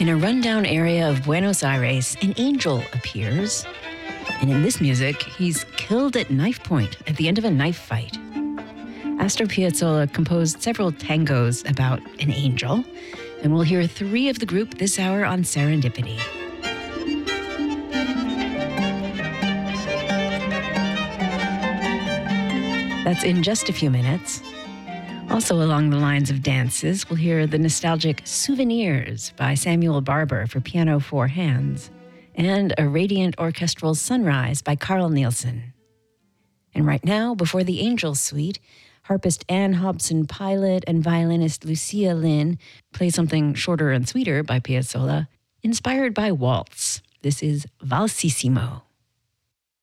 In a rundown area of Buenos Aires, an angel appears. And in this music, he's killed at knife point at the end of a knife fight. Astor Piazzolla composed several tangos about an angel, and we'll hear 3 of the group this hour on Serendipity. That's in just a few minutes. Also along the lines of dances, we'll hear the nostalgic Souvenirs by Samuel Barber for piano 4 hands, and a radiant orchestral Sunrise by Carl Nielsen. And right now, before the Angel Suite, harpist Anne Hobson Pilot and violinist Lucia Lynn play something shorter and sweeter by Piazzolla, inspired by waltz. This is Valsissimo.